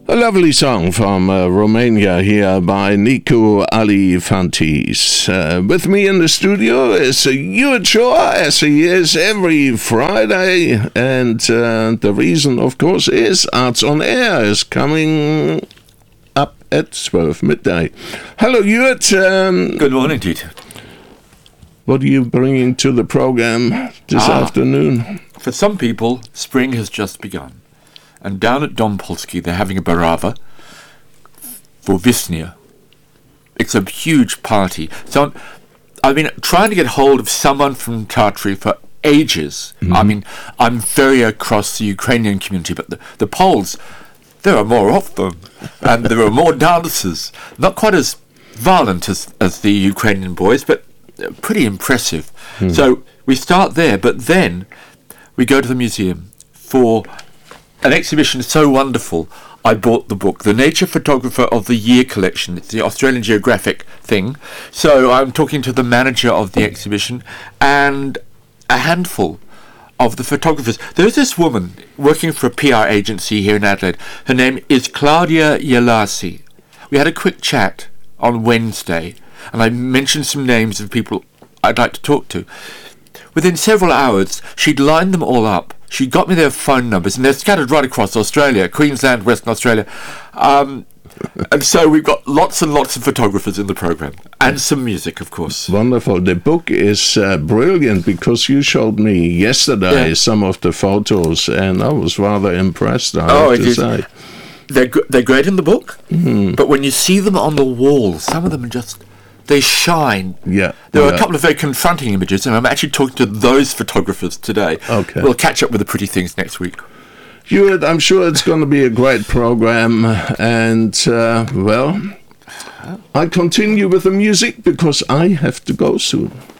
A lovely song from Romania here by Nico Alifantis. With me in the studio is Ewart Shaw, as he is every Friday. And the reason, of course, is Arts on Air is coming up at 12 midday. Hello, Ewart. Good morning, Dieter. What are you bringing to the program this afternoon? For some people, spring has just begun. And down at Dompolsky, they're having a Barava for Visnia. It's a huge party. So I've been trying to get hold of someone from Tartary for ages. Mm-hmm. I mean, I'm very across the Ukrainian community, but the Poles, there are more of them. And there are more dancers. Not quite as violent as the Ukrainian boys, but pretty impressive. Mm. So we start there, but then we go to the museum for an exhibition so wonderful. I bought the book, The Nature Photographer of the Year collection. It's the Australian Geographic thing. So I'm talking to the manager of the exhibition and a handful of the photographers. There's this woman working for a PR agency here in Adelaide. Her name is Claudia Yelasi. We had a quick chat on Wednesday, and I mentioned some names of people I'd like to talk to. Within several hours, she'd lined them all up. She got me their phone numbers, and they're scattered right across Australia, Queensland, Western Australia. And so we've got lots and lots of photographers in the program, and some music, of course. Wonderful. The book is brilliant, because you showed me yesterday some of the photos, and I was rather impressed, I have to say. They're great in the book, but when you see them on the wall, some of them are just... they shine. Yeah. There are a couple of very confronting images, and I'm actually talking to those photographers today. Okay. We'll catch up with the pretty things next week. Ewart, I'm sure it's going to be a great program, and, I continue with the music because I have to go soon.